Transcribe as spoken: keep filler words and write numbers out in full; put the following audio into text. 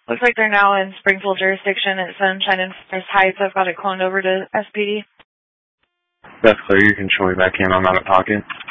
Looks like they're now in Springfield jurisdiction at Sunshine and Forest Heights. I've got it cloned over to S P D. That's clear. You can show me back in. I'm out of pocket.